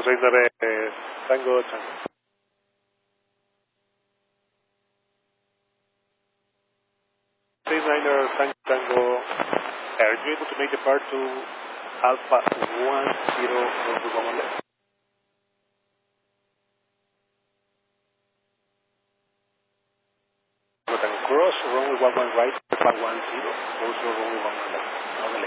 69 Tango Tango. 69er Tango, are you able to make the part to Alpha 10 runway 11 left? Cross runway 11 right, Alpha 10, also runway 11 left.